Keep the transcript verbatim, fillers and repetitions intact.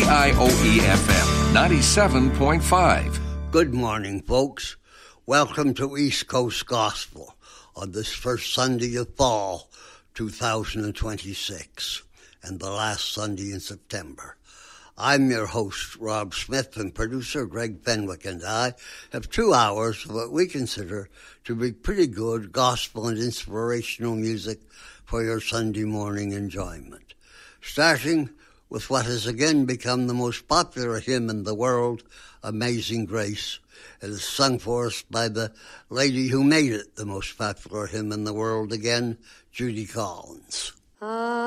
I O E F M ninety-seven point five. Good morning, folks. Welcome to East Coast Gospel on this first Sunday of fall, two thousand twenty-six, and the last Sunday in September. I'm your host, Rob Smith, and producer Greg Fenwick and I have two hours of what we consider to be pretty good gospel and inspirational music for your Sunday morning enjoyment. Starting with what has again become the most popular hymn in the world, Amazing Grace. It is sung for us by the lady who made it the most popular hymn in the world again, Judy Collins. Uh.